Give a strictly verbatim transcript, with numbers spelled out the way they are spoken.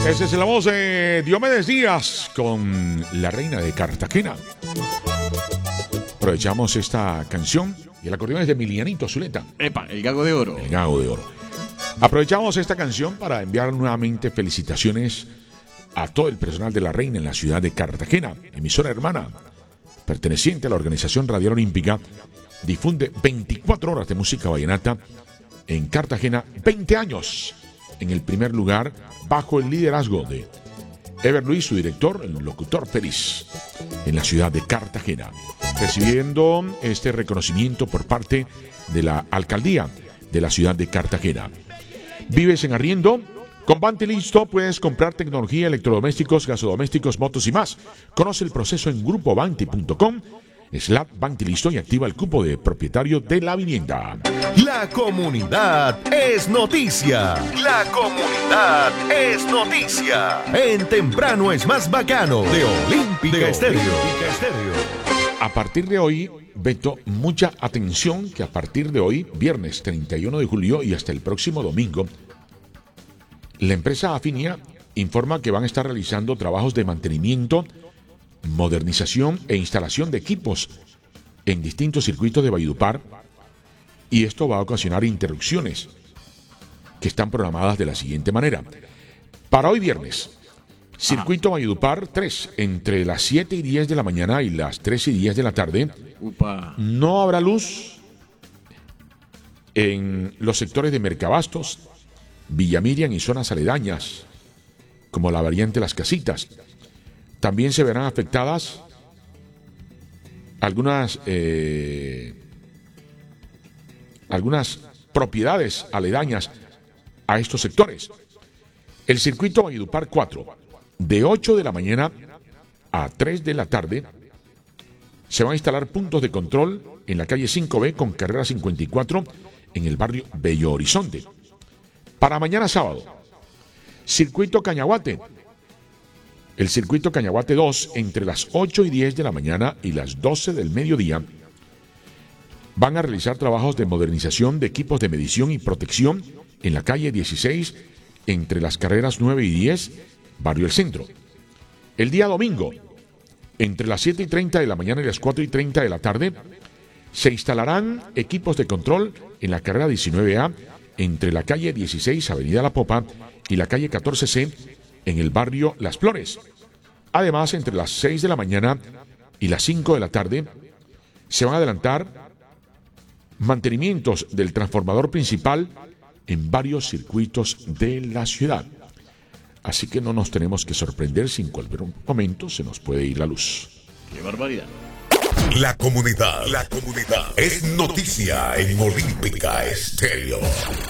Esa es la voz de Diomedes Díaz con La Reina de Cartagena. Aprovechamos esta canción y el acordeón es de Emilianito Zuleta. Epa, el Gago de Oro. El Gago de Oro. Aprovechamos esta canción para enviar nuevamente felicitaciones a todo el personal de La Reina en la ciudad de Cartagena, emisora hermana, perteneciente a la Organización Radial Olímpica. Difunde veinticuatro horas de música vallenata en Cartagena, veinte años en el primer lugar, bajo el liderazgo de Ever Luis, su director, el locutor feliz, en la ciudad de Cartagena, recibiendo este reconocimiento por parte de la alcaldía de la ciudad de Cartagena. ¿Vives en arriendo? Con Banti Listo puedes comprar tecnología, electrodomésticos, gasodomésticos, motos y más. Conoce el proceso en grupo banti punto com. Slap Banti Listo y activa el cupo de propietario de la vivienda. La comunidad es noticia. La comunidad es noticia. En Temprano es más bacano de Olímpica Estéreo. A partir de hoy, Beto, mucha atención que a partir de hoy, viernes treinta y uno de julio y hasta el próximo domingo, la empresa Afinia informa que van a estar realizando trabajos de mantenimiento, modernización e instalación de equipos en distintos circuitos de Valledupar, y esto va a ocasionar interrupciones que están programadas de la siguiente manera. Para hoy viernes, circuito Valledupar tres, entre las siete y diez de la mañana y las tres y diez de la tarde. Upa. No habrá luz en los sectores de Mercabastos, Villa Miriam y zonas aledañas, como la variante Las Casitas. También se verán afectadas algunas, eh, algunas propiedades aledañas a estos sectores. El circuito Valledupar cuatro, de ocho de la mañana a tres de la tarde, se van a instalar puntos de control en la calle cinco B con carrera cincuenta y cuatro en el barrio Bello Horizonte. Para mañana sábado, circuito Cañaguate. El circuito Cañaguate dos, entre las ocho y diez de la mañana y las doce del mediodía, van a realizar trabajos de modernización de equipos de medición y protección en la calle dieciséis, entre las carreras nueve y diez, barrio El Centro. El día domingo, entre las siete y treinta de la mañana y las cuatro y treinta de la tarde, se instalarán equipos de control en la carrera diecinueve A, entre la calle dieciséis, avenida La Popa, y la calle catorce C, en el barrio Las Flores. Además, entre las seis de la mañana y las cinco de la tarde, se van a adelantar mantenimientos del transformador principal en varios circuitos de la ciudad. Así que no nos tenemos que sorprender si en cualquier momento se nos puede ir la luz. ¡Qué barbaridad! La comunidad, la comunidad es noticia en Olímpica Estéreo.